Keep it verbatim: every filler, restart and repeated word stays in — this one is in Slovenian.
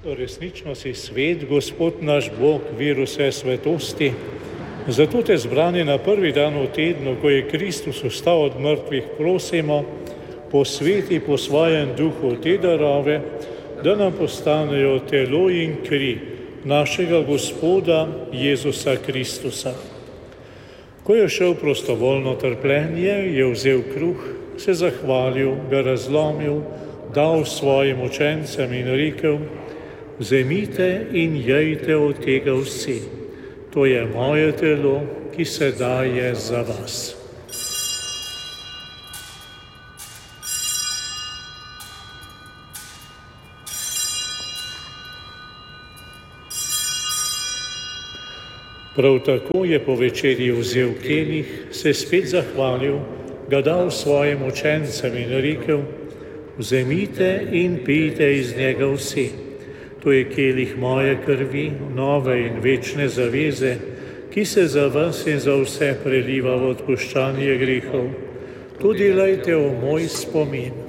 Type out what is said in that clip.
Resnično si svet, Gospod naš Bog, vir vse svetosti. Zato te zbrani na prvi dan v tednu, ko je Kristus vstal od mrtvih, prosimo, posveti po svojem duhu te darove, da nam postanejo telo in kri našega Gospoda Jezusa Kristusa. Ko je šel prostovoljno trpljenje, je vzel kruh, se zahvalil, ga razlomil, dal svojim učencem in rekel: vzemite in jejte od tega vsi. To je moje telo, ki se daje za vas. Prav tako je po večerji vzel kelih, se spet zahvalil, ga dal svojim učencem in rekel: vzemite in pijte iz njega vsi. To je kelih moje krvi, nove in večne zaveze, ki se za vas in za vse preliva v odpuščanje grehov. To delajte v moj spomin.